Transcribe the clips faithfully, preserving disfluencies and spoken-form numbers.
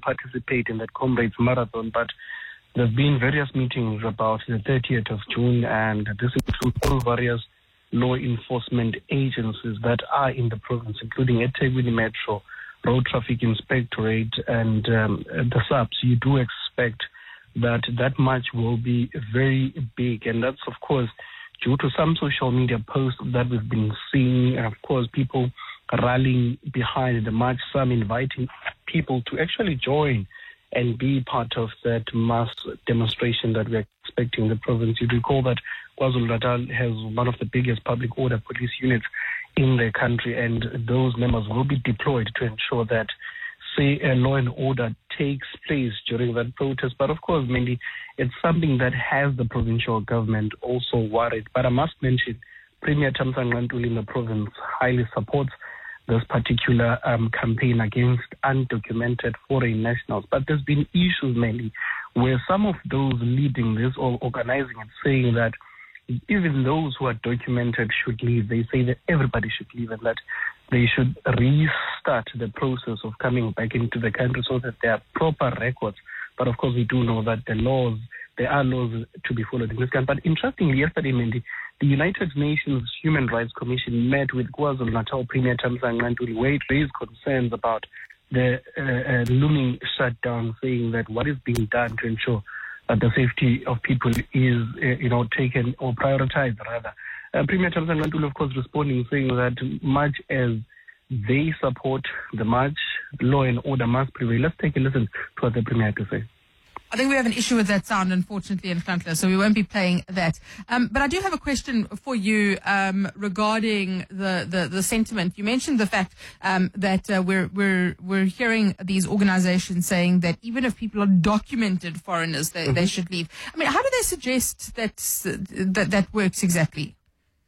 participate in that Comrades Marathon, but there have been various meetings about the thirtieth of June, and this includes all various law enforcement agencies that are in the province, including eThekwini Metro, Road Traffic Inspectorate, and um, the S A P S. You do expect that that march will be very big, and that's, of course, due to some social media posts that we've been seeing, and of course, people rallying behind the march, some inviting people to actually join and be part of that mass demonstration that we're expecting in the province. You recall that KwaZulu-Natal has one of the biggest public order police units in the country, and those members will be deployed to ensure that, say, a law and order takes place during that protest. But of course, mainly, it's something that has the provincial government also worried. But I must mention, Premier Thamsanqa Ntuli in the province highly supports this particular um, campaign against undocumented foreign nationals. But there's been issues mainly where some of those leading this or organizing it saying that even those who are documented should leave. They say that everybody should leave and that they should restart the process of coming back into the country so that there are proper records. But of course, we do know that the laws, there are laws to be followed in this country. But interestingly, yesterday, Mindy, the United Nations Human Rights Commission met with KwaZulu-Natal Premier Thamsanqa Ntuli, where it raised concerns about the uh, uh, looming shutdown, saying that what is being done to ensure that the safety of people is, uh, you know, taken or prioritized, rather. Uh, Premier Thamsanqa Ntuli, of course, responding, saying that much as they support the march, law and order must prevail. Let's take a listen to what the Premier had to say. I think we have an issue with that sound, unfortunately, in Nhlanhla, so we won't be playing that. Um, but I do have a question for you um, regarding the, the, the sentiment. You mentioned the fact um, that uh, we're, we're, we're hearing these organizations saying that even if people are documented foreigners, they, mm-hmm. they should leave. I mean, how do they suggest that, that that works exactly?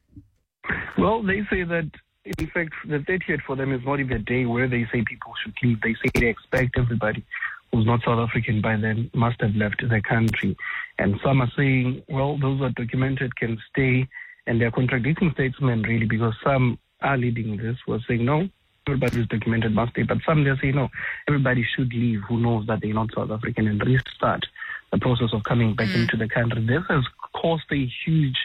Well, they say that, in fact, the thirtieth for them is not even a day where they say people should leave. They say they expect everybody who's not South African by then must have left the country. And some are saying, well, those who are documented can stay, and they're contradicting statements, really, because some are leading this, who are saying, no, everybody who's documented must stay. But some, they're saying, no, everybody should leave who knows that they're not South African and restart the process of coming back mm. into the country. This has caused a huge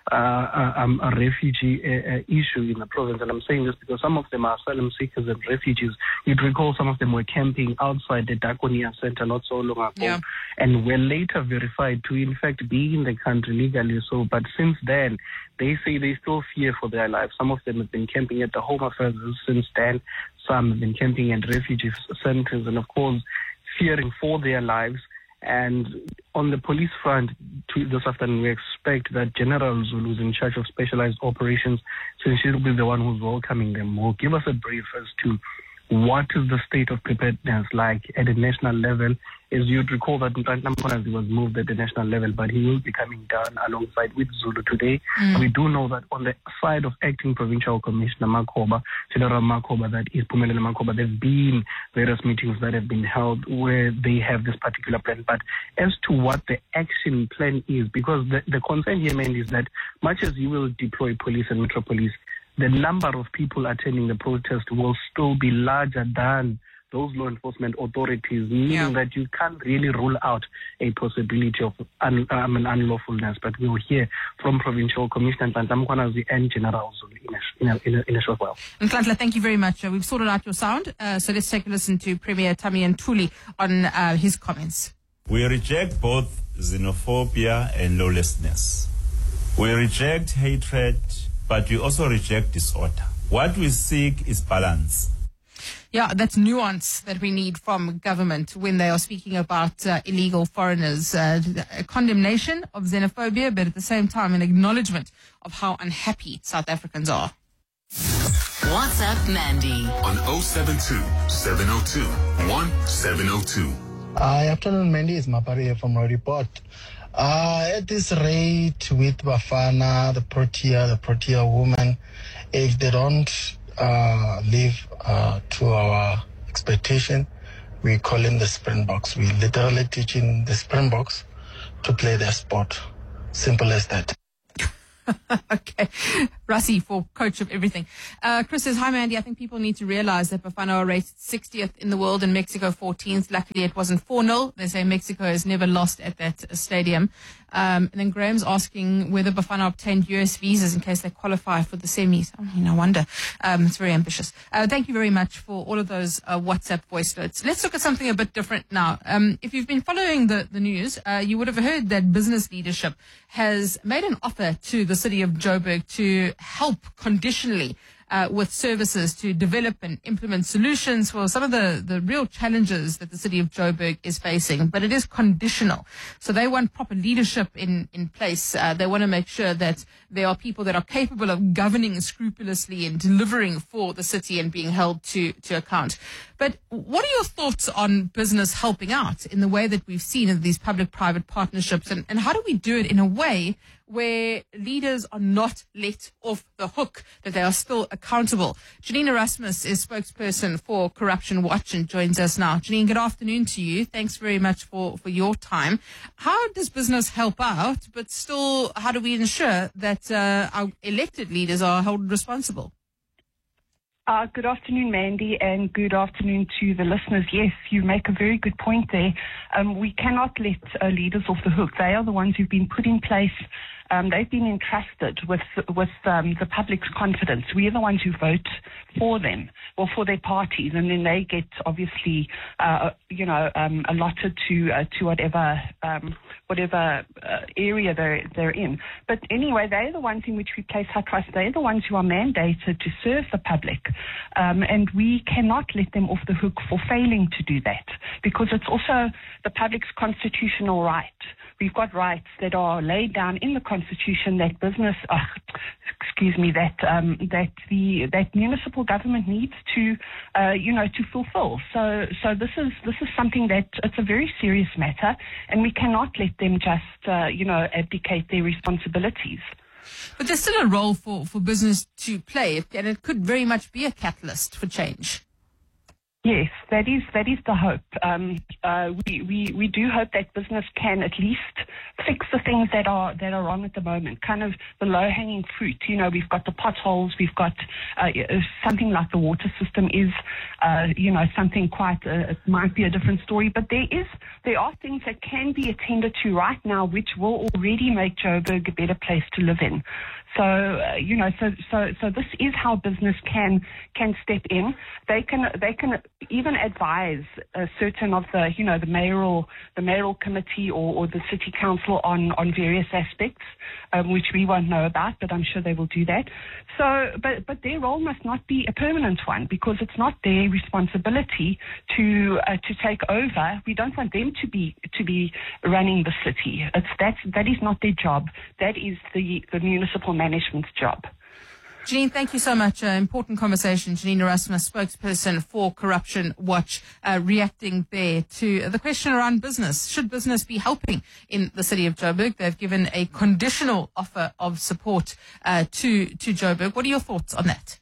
Uh, um, a refugee uh, uh, issue in the province, and I'm saying this because some of them are asylum seekers and refugees. You'd recall some of them were camping outside the Dagonia Center not so long ago, yeah. and were later verified to, in fact, be in the country legally. So, but since then, they say they still fear for their lives. Some of them have been camping at the Home Affairs since then. Some have been camping at refugee centers, and of course, fearing for their lives. And on the police front, to this afternoon, we expect that General Zulu, who's in charge of specialized operations, since she'll be the one who's welcoming them, will give us a brief as to what is the state of preparedness like at the national level. As you'd recall that Nhlanhla was moved at the national level, but he will be coming down alongside with Zulu today. Mm. We do know that on the side of acting provincial commissioner Makhoba, General Makhoba, that is Phumelele Makhoba, there have been various meetings that have been held where they have this particular plan. But as to what the action plan is, because the, the concern here mainly is that much as you will deploy police and metro police, the number of people attending the protest will still be larger than those law enforcement authorities, meaning yeah. that you can't really rule out a possibility of un, um, an unlawfulness. But we'll hear from Provincial Commissioner Nhlanhla Mkhwanazi and General Zulu in a, in a, in a, in a short while. Nhlanhla, thank you very much. Uh, we've sorted out your sound, uh, so let's take a listen to Premier Thamsanqa Ntuli on uh, his comments. We reject both xenophobia and lawlessness. We reject hatred, but we also reject disorder. What we seek is balance. Yeah, that's nuance that we need from government when they are speaking about uh, illegal foreigners. Uh, a condemnation of xenophobia, but at the same time an acknowledgement of how unhappy South Africans are. What's up, Mandy? On oh seven two, seven oh two, one seven oh two. Hi, afternoon, Mandy. It's Mapari here from Road Report. Uh, at this rate with Bafana, the Protea, the Protea woman, if they don't uh, live uh, to our expectation, we call them the Springboks. We literally teaching the Springboks to play their sport. Simple as that. Okay. Rassi for coach of everything. Uh, Chris says, hi, Mandy. I think people need to realize that Bafana are rated sixtieth in the world and Mexico fourteenth. Luckily, it wasn't four nil. They say Mexico has never lost at that uh, stadium. Um, and then Graham's asking whether Bafana obtained U S visas in case they qualify for the semis. I mean, no wonder. Um, it's very ambitious. Uh, thank you very much for all of those uh, WhatsApp voice notes. Let's look at something a bit different now. Um, if you've been following the, the news, uh, you would have heard that business leadership has made an offer to the city of Joburg to help conditionally uh, with services to develop and implement solutions for some of the, the real challenges that the city of Joburg is facing. But it is conditional. So they want proper leadership in, in place. Uh, they want to make sure that there are people that are capable of governing scrupulously and delivering for the city and being held to, to account. But what are your thoughts on business helping out in the way that we've seen in these public-private partnerships? And, and how do we do it in a way where leaders are not let off the hook, that they are still accountable? Janine Erasmus is spokesperson for Corruption Watch and joins us now. Janine, good afternoon to you. Thanks very much for, for your time. How does business help out, but still how do we ensure that uh, our elected leaders are held responsible? Uh, good afternoon, Mandy, and good afternoon to the listeners. Yes, you make a very good point there. Um, we cannot let uh, leaders off the hook. They are the ones who've been put in place. Um, they've been entrusted with with um, the public's confidence. We are the ones who vote for them or for their parties, and then they get obviously, uh, you know, um, allotted to uh, to whatever um, whatever uh, area they're they're in. But anyway, they're the ones in which we place our trust. They're the ones who are mandated to serve the public, um, and we cannot let them off the hook for failing to do that, because it's also the public's constitutional right. We've got rights that are laid down in the Constitution that business, uh, excuse me, that um, that the that municipal government needs to, uh, you know, to fulfil. So, so this is this is something that it's a very serious matter, and we cannot let them just, uh, you know, abdicate their responsibilities. But there's still a role for, for business to play, and it could very much be a catalyst for change. Yes, that is that is the hope. Um, uh, we, we we do hope that business can at least fix the things that are that are wrong at the moment. Kind of the low-hanging fruit. You know, we've got the potholes. We've got uh, something like the water system is, uh, you know, something quite. Uh, it might be a different story, but there is there are things that can be attended to right now, which will already make Joburg a better place to live in. So, uh, you know, so, so, so this is how business can, can step in. They can, they can even advise uh, certain of the, you know, the mayoral, the mayoral committee or, or the city council on, on various aspects, um, which we won't know about, but I'm sure they will do that. So, but, but their role must not be a permanent one, because it's not their responsibility to, uh, to take over. We don't want them to be, to be running the city. It's, that's, that is not their job. That is the, the municipal management's job. Janine, thank you so much. Uh, important conversation. Janine Erasmus, spokesperson for Corruption Watch, uh, reacting there to the question around business. Should business be helping in the city of Joburg? They've given a conditional offer of support uh, to, to Joburg. What are your thoughts on that?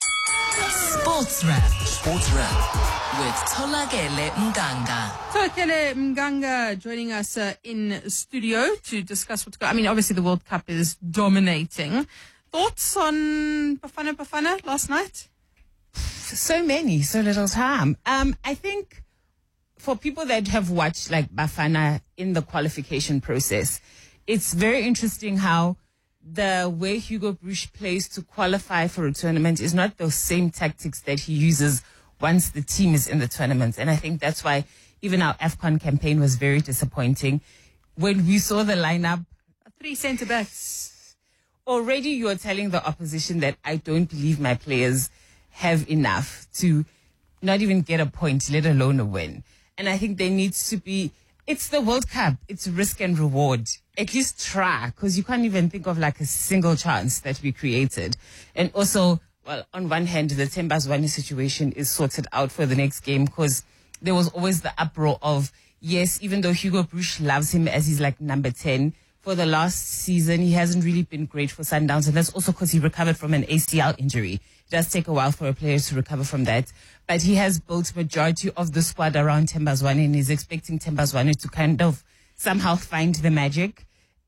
Sports Wrap. Sports Wrap with Tolakele Mganga. Tolakele Mganga joining us uh, in studio to discuss what's going on. I mean, obviously the World Cup is dominating. Thoughts on Bafana Bafana last night? So many, so little time. Um, I think for people that have watched like Bafana in the qualification process, it's very interesting how the way Hugo Broos plays to qualify for a tournament is not those same tactics that he uses once the team is in the tournament. And I think that's why even our AFCON campaign was very disappointing. When we saw the lineup, three centre-backs. Already you're telling the opposition that I don't believe my players have enough to not even get a point, let alone a win. And I think there needs to be, it's the World Cup, it's risk and reward. At least try, because you can't even think of like a single chance that we created. And also, well, on one hand, the Themba Zwane situation is sorted out for the next game, because there was always the uproar of, yes, even though Hugo Broos loves him as he's like number ten, for the last season, he hasn't really been great for Sundowns, and that's also because he recovered from an A C L injury. It does take a while for a player to recover from that. But he has built majority of the squad around Themba Zwane, and he's expecting Themba Zwane to kind of somehow find the magic.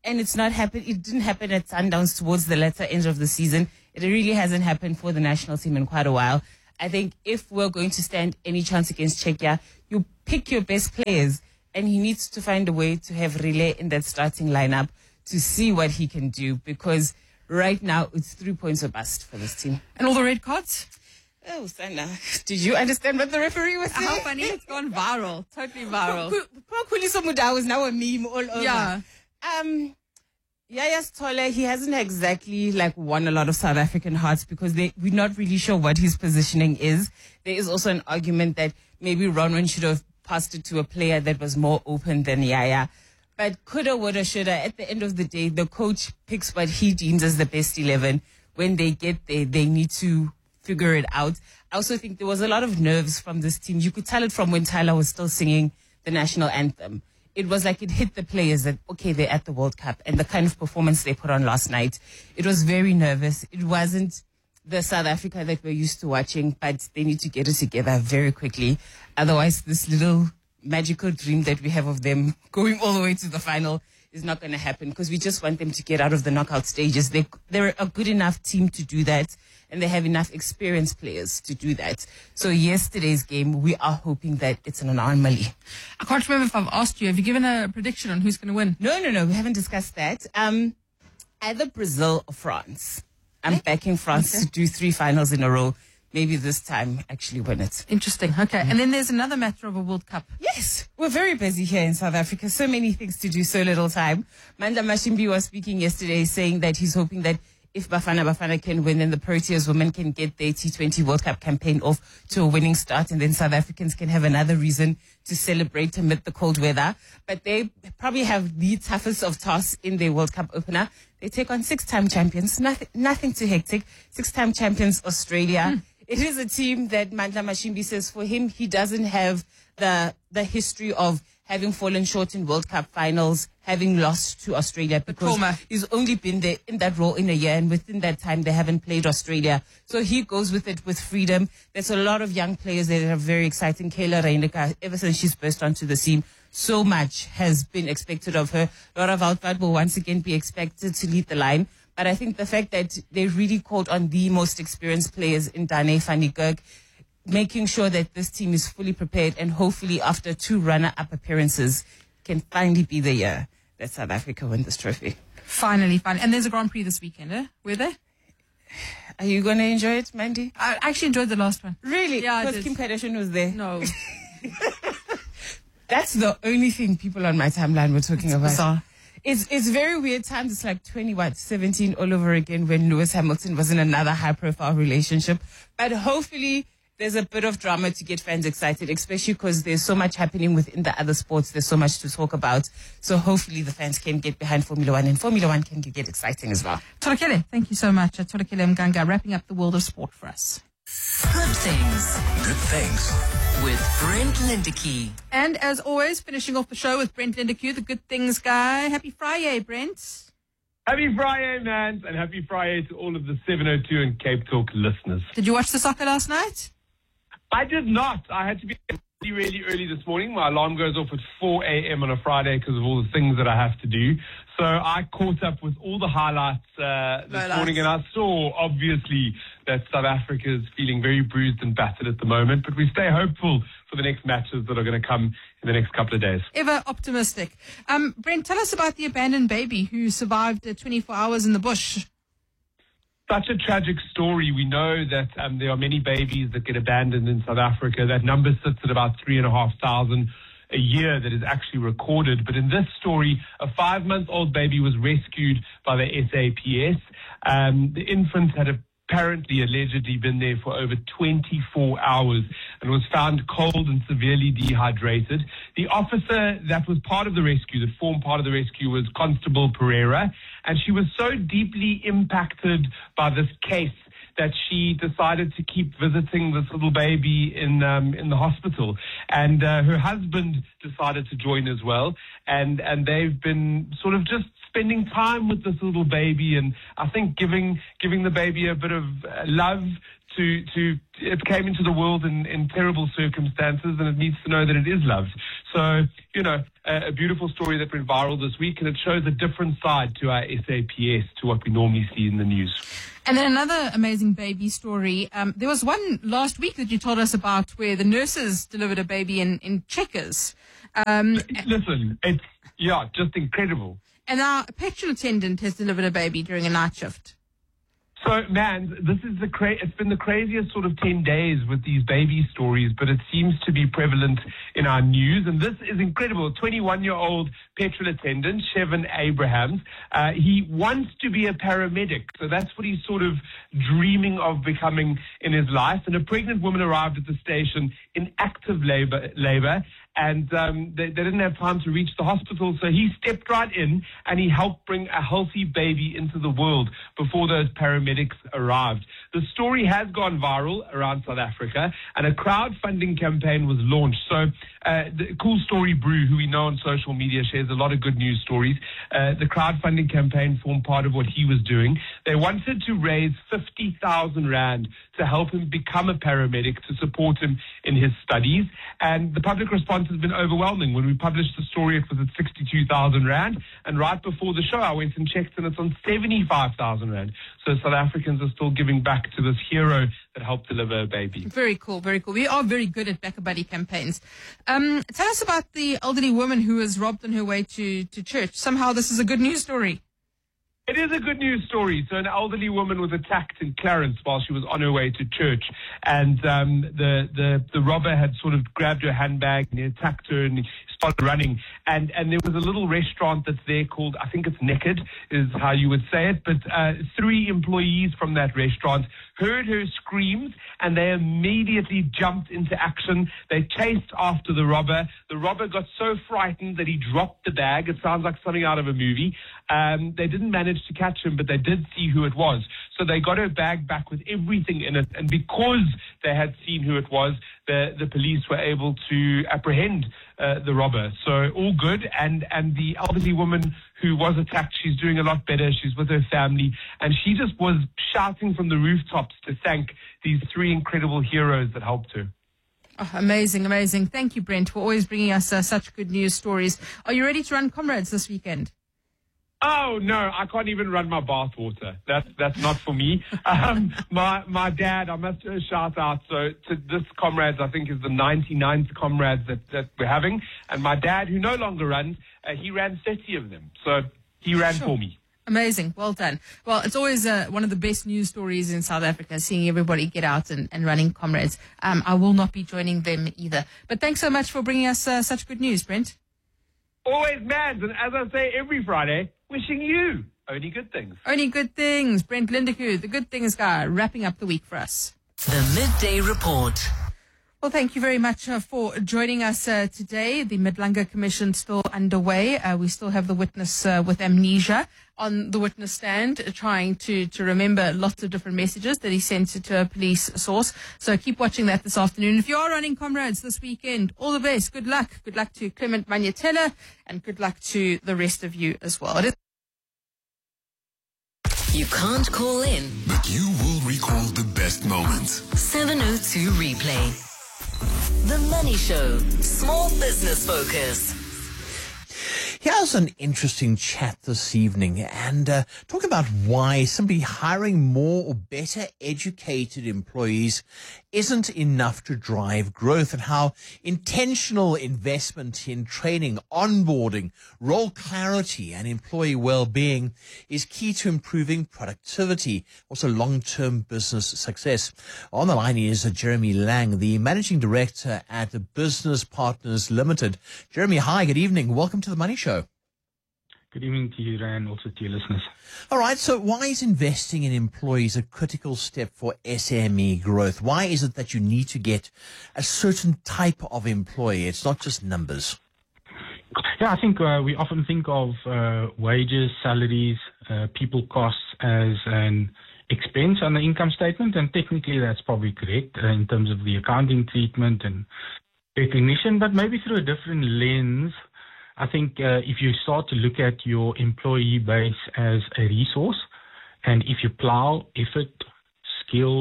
and it's not happened. It didn't happen at Sundowns towards the latter end of the season. It really hasn't happened for the national team in quite a while. I think if we're going to stand any chance against Czechia, you pick your best players, and he needs to find a way to have Relay in that starting lineup to see what he can do, because right now it's three points or bust for this team. And all the red cards? Oh, Sana, did you understand what the referee was saying? How funny, it's gone viral. Totally viral. Poor Khuliso Mudau is now a meme all over. Yeah. Um, Yaya Sithole, he hasn't exactly like won a lot of South African hearts because they, we're not really sure what his positioning is. There is also an argument that maybe Ronwen should have passed it to a player that was more open than Yaya. But coulda, woulda, shoulda, at the end of the day, the coach picks what he deems as the best eleven. When they get there, they need to figure it out. I also think there was a lot of nerves from this team. You could tell it from when Tyler was still singing the national anthem. It was like it hit the players that, okay, they're at the World Cup, and the kind of performance they put on last night. It was very nervous. It wasn't the South Africa that we're used to watching, but they need to get it together very quickly. Otherwise, this little magical dream that we have of them going all the way to the final is not going to happen, because we just want them to get out of the knockout stages. They, they're a good enough team to do that, and they have enough experienced players to do that. So yesterday's game, we are hoping that it's an anomaly. I can't remember if I've asked you. Have you given a prediction on who's going to win? No, no, no. We haven't discussed that. Um, either Brazil or France. I'm backing France okay. to do three finals in a row. Maybe this time actually win it. Interesting. Okay. Mm. And then there's another matter of a World Cup. Yes. We're very busy here in South Africa. So many things to do, so little time. Mandla Mashimbi was speaking yesterday saying that he's hoping that if Bafana Bafana can win, then the Proteas women can get their T twenty World Cup campaign off to a winning start, and then South Africans can have another reason to celebrate amid the cold weather. But they probably have the toughest of tasks in their World Cup opener. They take on six-time champions, nothing, nothing too hectic, six-time champions Australia. Mm. It is a team that Mandla Mashimbi says for him, he doesn't have the the history of having fallen short in World Cup finals, having lost to Australia, because he's only been there in that role in a year, and within that time they haven't played Australia. So he goes with it with freedom. There's a lot of young players that are very exciting. Kayla Reyneka, ever since she's burst onto the scene, so much has been expected of her. Laura Woutwat will once again be expected to lead the line. But I think the fact that they really called on the most experienced players in Dane van die Kerk, making sure that this team is fully prepared, and hopefully after two runner-up appearances can finally be the year that South Africa win this trophy. Finally, finally. And there's a Grand Prix this weekend, eh? Were there? Are you going to enjoy it, Mandy? I actually enjoyed the last one. Really? Yeah, because Kim Kardashian was there. No. That's the only thing people on my timeline were talking it's about. Bizarre. It's it's very weird times. It's like twenty, what, seventeen all over again when Lewis Hamilton was in another high-profile relationship. But hopefully there's a bit of drama to get fans excited, especially because there's so much happening within the other sports. There's so much to talk about. So hopefully the fans can get behind Formula One, and Formula One can get exciting as well. Tolakele, thank you so much. Tolakele Mganga, wrapping up the world of sport for us. Good things. Good things. With Brent Lindeque. And as always, finishing off the show with Brent Lindeque, the good things guy. Happy Friday, Brent. Happy Friday, man, and happy Friday to all of the seven oh two and Cape Talk listeners. Did you watch the soccer last night? I did not. I had to be really, really early this morning. My alarm goes off at four a.m. on a Friday because of all the things that I have to do. So I caught up with all the highlights uh, this highlights. morning, and I saw, obviously, that South Africa is feeling very bruised and battered at the moment. But we stay hopeful for the next matches that are going to come in the next couple of days. Ever optimistic. Um, Brent, tell us about the abandoned baby who survived uh, twenty-four hours in the bush. Such a tragic story. We know that um, there are many babies that get abandoned in South Africa. That number sits at about three and a half thousand a year that is actually recorded. But in this story, a five-month-old baby was rescued by the S A P S. Um, the infant had apparently, allegedly been there for over twenty-four hours and was found cold and severely dehydrated. The officer that was part of the rescue, that formed part of the rescue, was Constable Pereira, and she was so deeply impacted by this case that she decided to keep visiting this little baby in um, in the hospital. And uh, her husband decided to join as well. And, and they've been sort of just spending time with this little baby, and I think giving giving the baby a bit of uh, love to, to it came into the world in, in terrible circumstances, and it needs to know that it is loved. So, you know, a, a beautiful story that went viral this week, and it shows a different side to our S A P S to what we normally see in the news. And then another amazing baby story. Um, there was one last week that you told us about where the nurses delivered a baby in, in Checkers. Um, Listen, it's, yeah, just incredible. And our petrol attendant has delivered a baby during a night shift. So, man, this is the cra- it's been the craziest sort of ten days with these baby stories, but it seems to be prevalent in our news. And this is incredible. twenty-one-year-old petrol attendant, Chevin Abrahams, uh, he wants to be a paramedic. So that's what he's sort of dreaming of becoming in his life. And a pregnant woman arrived at the station in active labor, labor and um, they, they didn't have time to reach the hospital, so he stepped right in and he helped bring a healthy baby into the world before those paramedics arrived. The story has gone viral around South Africa, and a crowdfunding campaign was launched. So uh, the Cool Story Brew, who we know on social media, shares a lot of good news stories. Uh, the crowdfunding campaign formed part of what he was doing. They wanted to raise fifty thousand rand to help him become a paramedic, to support him in his studies. And the public response has been overwhelming. When we published the story, it was at sixty-two thousand rand. And right before the show, I went and checked, and it's on seventy-five thousand rand. So South Africans are still giving back to this hero that helped deliver a baby. Very cool, very cool. We are very good at Back a Buddy campaigns. Um, tell us about the elderly woman who was robbed on her way to, to church. Somehow this is a good news story. It is a good news story. So an elderly woman was attacked in Clarence while she was on her way to church. And um, the, the, the robber had sort of grabbed her handbag and he attacked her and he started running. And, and there was a little restaurant that's there called, I think it's Naked, is how you would say it. But uh, three employees from that restaurant heard her screams and they immediately jumped into action. They chased after the robber. The robber got so frightened that he dropped the bag. It sounds like something out of a movie. Um, they didn't manage to catch him, but they did see who it was. So they got her bag back with everything in it. And because they had seen who it was, the, the police were able to apprehend uh, the robber. So all good. And, and the elderly woman who was attacked, she's doing a lot better. She's with her family. And she just was shouting from the rooftops to thank these three incredible heroes that helped her. Oh, amazing, amazing. Thank you, Brent, for always bringing us uh, such good news stories. Are you ready to run Comrades this weekend? Oh, no, I can't even run my bathwater. That's that's not for me. Um, my my dad, I must uh, shout out. So to this Comrades, I think is the ninety-ninth Comrades that, that we're having. And my dad, who no longer runs, uh, he ran thirty of them. So he ran Sure. for me. Amazing. Well done. Well, it's always uh, one of the best news stories in South Africa, seeing everybody get out and, and running Comrades. Um, I will not be joining them either. But thanks so much for bringing us uh, such good news, Brent. Always mad. And as I say every Friday, wishing you only good things. Only good things. Brent Lindekoe, the good things guy, wrapping up the week for us. The Midday Report. Well, thank you very much uh, for joining us uh, today. The Midlanga Commission still underway. Uh, we still have the witness uh, with amnesia on the witness stand, uh, trying to, to remember lots of different messages that he sent to a police source. So keep watching that this afternoon. If you are running Comrades this weekend, all the best. Good luck. Good luck to Clement Manyatela, and good luck to the rest of you as well. It is You can't call in. But you will recall the best moments. seven oh two Replay. The Money Show. Small business focus. Here's an interesting chat this evening, and uh, talk about why simply hiring more or better educated employees isn't enough to drive growth, and how intentional investment in training, onboarding, role clarity and employee well-being is key to improving productivity, also long-term business success. On the line is uh, Jeremy Lang, the Managing Director at the Business Partners Limited. Jeremy, hi, good evening. Welcome to the Money Show. Good evening to you, Ray, and also to your listeners. All right, so why is investing in employees a critical step for S M E growth? Why is it that you need to get a certain type of employee? It's not just numbers. Yeah, I think uh, we often think of uh, wages, salaries, uh, people costs as an expense on the income statement, and technically that's probably correct uh, in terms of the accounting treatment and recognition, but maybe through a different lens. I think uh, if you start to look at your employee base as a resource, and if you plow effort, skills,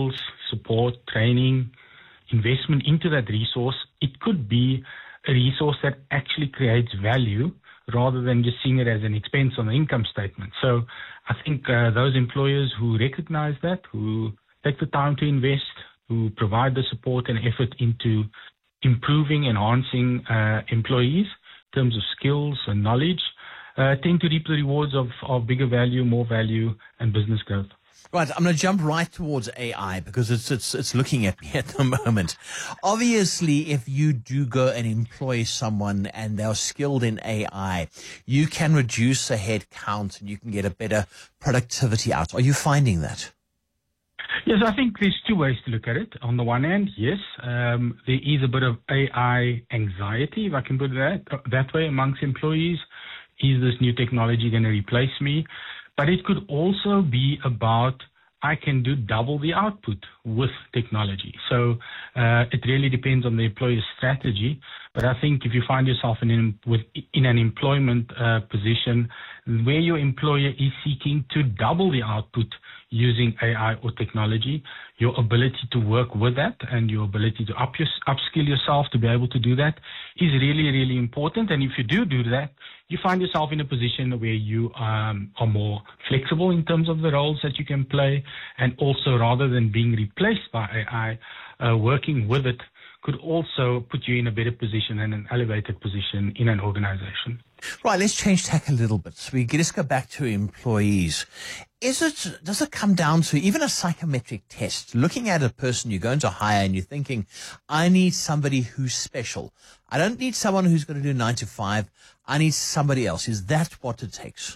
support, training, investment into that resource, it could be a resource that actually creates value rather than just seeing it as an expense on the income statement. So I think uh, those employers who recognize that, who take the time to invest, who provide the support and effort into improving, enhancing uh, employees in terms of skills and knowledge, uh, tend to reap the rewards of, of bigger value, more value, and business growth. Right, I'm going to jump right towards A I because it's it's it's looking at me at the moment. Obviously, if you do go and employ someone and they're skilled in A I, you can reduce the head count and you can get a better productivity out. Are you finding that? Yes, I think there's two ways to look at it. On the one hand, yes, um, there is a bit of A I anxiety, if I can put it that, that way, amongst employees. Is this new technology going to replace me? But it could also be about I can do double the output with technology. So uh, it really depends on the employer's strategy. But I think if you find yourself in, in, with, in an employment uh, position where your employer is seeking to double the output using A I or technology, your ability to work with that and your ability to up your, upskill yourself to be able to do that is really, really important. And if you do do that, you find yourself in a position where you um, are more flexible in terms of the roles that you can play. And also, rather than being replaced by A I, uh, working with it could also put you in a better position and an elevated position in an organization. Right, let's change tack a little bit. So we just go back to employees. Is it, does it come down to even a psychometric test? Looking at a person you're going to hire and you're thinking, I need somebody who's special. I don't need someone who's going to do nine to five. I need somebody else. Is that what it takes?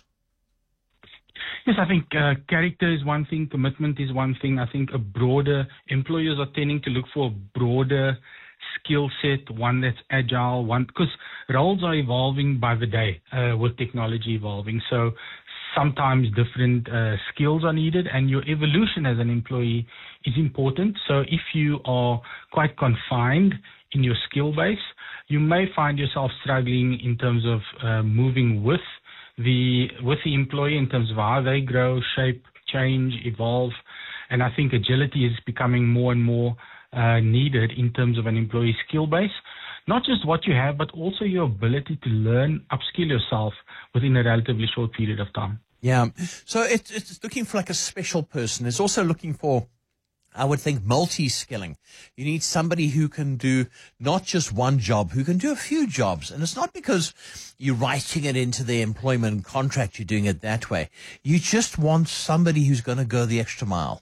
Yes, I think uh, character is one thing, commitment is one thing. I think a broader, employers are tending to look for a broader skill set, one that's agile, one, because roles are evolving by the day uh, with technology evolving. So sometimes different uh, skills are needed, and your evolution as an employee is important. So if you are quite confined in your skill base, you may find yourself struggling in terms of uh, moving with the with the employee in terms of how they grow, shape, change, evolve. And I think agility is becoming more and more uh, needed in terms of an employee skill base. Not just what you have, but also your ability to learn, upskill yourself within a relatively short period of time. Yeah. So it, it's looking for like a special person. It's also looking for, I would think, multi-skilling. You need somebody who can do not just one job, who can do a few jobs. And it's not because you're writing it into the employment contract, you're doing it that way. You just want somebody who's going to go the extra mile.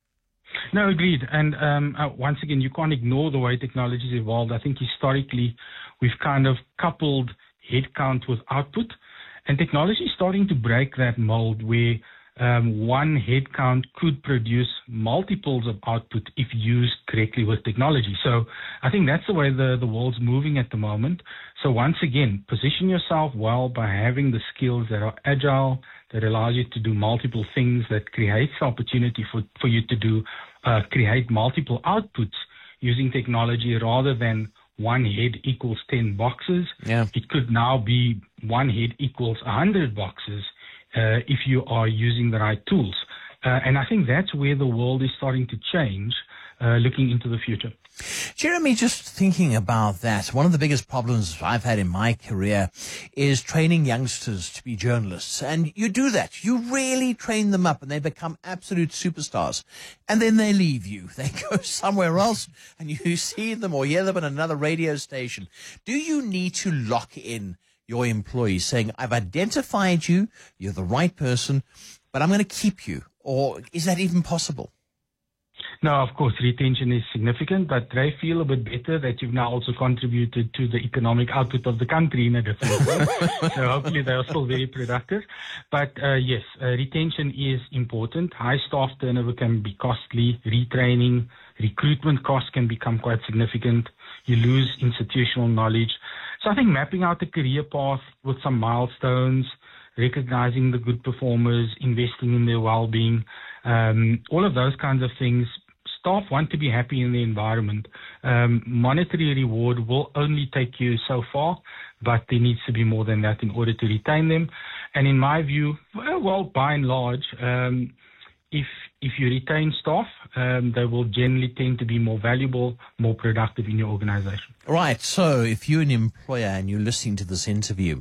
No, agreed. And um, uh, once again, you can't ignore the way technology has evolved. I think historically, we've kind of coupled headcount with output. And technology is starting to break that mold where Um, one headcount could produce multiples of output if used correctly with technology. So I think that's the way the, the world's moving at the moment. So once again, position yourself well by having the skills that are agile, that allows you to do multiple things, that creates opportunity for, for you to do, uh, create multiple outputs using technology rather than one head equals ten boxes. Yeah. It could now be one head equals one hundred boxes. Uh, if you are using the right tools. Uh, and I think that's where the world is starting to change, uh, looking into the future. Jeremy, just thinking about that, one of the biggest problems I've had in my career is training youngsters to be journalists. And you do that. You really train them up and they become absolute superstars. And then they leave you. They go somewhere else and you see them or hear them on another radio station. Do you need to lock in your employees, saying, I've identified you, you're the right person, but I'm going to keep you? Or is that even possible? No, of course, retention is significant, but they feel a bit better that you've now also contributed to the economic output of the country in a different way. So hopefully they are still very productive. But uh, yes, uh, retention is important. High staff turnover can be costly. Retraining, recruitment costs can become quite significant. You lose institutional knowledge. So I think mapping out a career path with some milestones, recognizing the good performers, investing in their well-being, um, all of those kinds of things. Staff want to be happy in the environment. Um, monetary reward will only take you so far, but there needs to be more than that in order to retain them. And in my view, well, well by and large, um, if if you retain staff, um, they will generally tend to be more valuable, more productive in your organization. Right. So if you're an employer and you're listening to this interview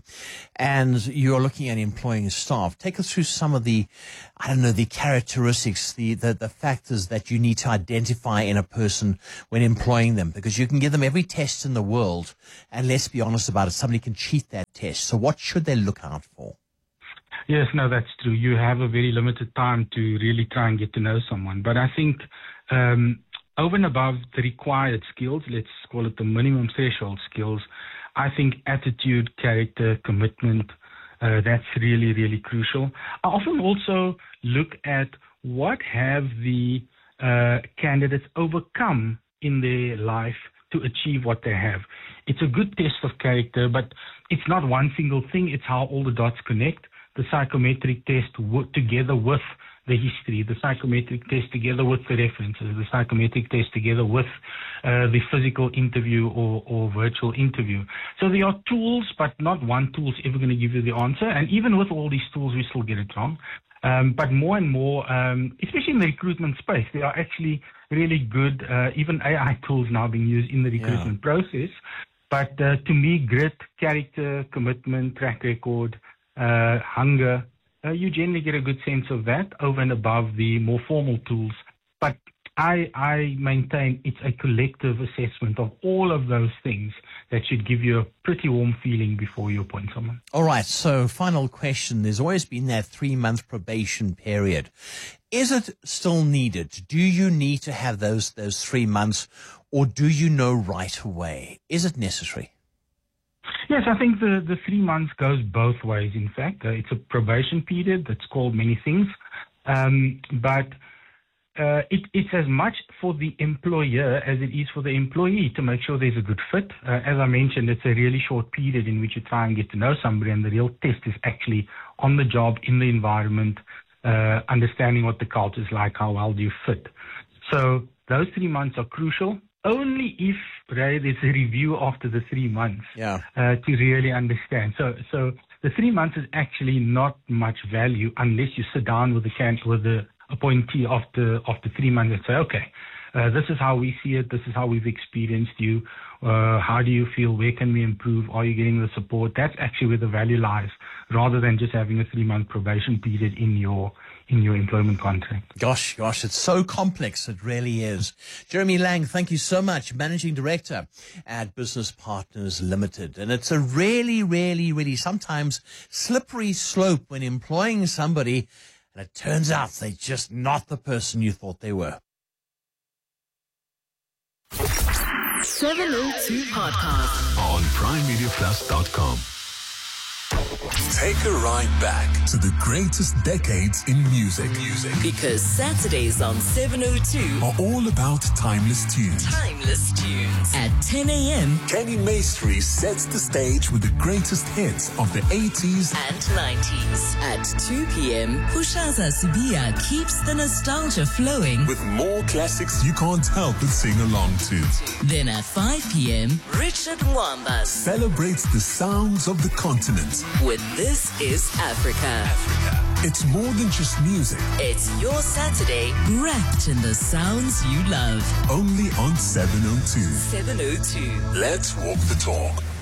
and you're looking at employing staff, take us through some of the, I don't know, the characteristics, the, the, the factors that you need to identify in a person when employing them, because you can give them every test in the world. And let's be honest about it, somebody can cheat that test. So what should they look out for? Yes, no, that's true. You have a very limited time to really try and get to know someone. But I think um, over and above the required skills, let's call it the minimum threshold skills, I think attitude, character, commitment, uh, that's really, really crucial. I often also look at what have the uh, candidates overcome in their life to achieve what they have. It's a good test of character, but it's not one single thing. It's how all the dots connect. The psychometric test w- together with the history, the psychometric test together with the references, the psychometric test together with uh, the physical interview or, or virtual interview. So there are tools, but not one tool is ever going to give you the answer. And even with all these tools, we still get it wrong. Um, but more and more, um, especially in the recruitment space, there are actually really good, uh, even A I tools now being used in the recruitment yeah. process. But uh, to me, grit, character, commitment, track record, Uh, hunger, uh, you generally get a good sense of that over and above the more formal tools. But I, I maintain it's a collective assessment of all of those things that should give you a pretty warm feeling before you appoint someone. All right. So final question. There's always been that three-month probation period. Is it still needed? Do you need to have those, those three months or do you know right away? Is it necessary? Yes, I think the, the three months goes both ways, in fact. Uh, it's a probation period that's called many things. Um, but uh, it, it's as much for the employer as it is for the employee to make sure there's a good fit. Uh, as I mentioned, it's a really short period in which you try and get to know somebody, and the real test is actually on the job, in the environment, uh, understanding what the culture is like, how well do you fit. So those three months are crucial. Only if, right, there's a review after the three months yeah. uh, to really understand. So, so the three months is actually not much value unless you sit down with the can with the appointee after after three months and say, okay, uh, this is how we see it. This is how we've experienced you. Uh, how do you feel? Where can we improve? Are you getting the support? That's actually where the value lies, rather than just having a three-month probation period in your in your employment contract. Gosh, gosh, it's so complex. It really is. Jeremy Lang, thank you so much. Managing Director at Business Partners Limited. And it's a really, really, really sometimes slippery slope when employing somebody and it turns out they're just not the person you thought they were. seven oh two Podcast on prime media plus dot com. Take a ride back to the greatest decades in music. Music. Because Saturdays on seven oh two are all about timeless tunes. Timeless tunes. At ten a.m. Kenny Maestri sets the stage with the greatest hits of the eighties and nineties. At two p.m. Pushaza Sibia keeps the nostalgia flowing with more classics you can't help but sing along to. Then at five p.m. Richard Mwamba celebrates the sounds of the continent with This Is Africa. Africa. It's more than just music. It's your Saturday wrapped in the sounds you love. Only on seven oh two. seven oh two. Let's walk the talk.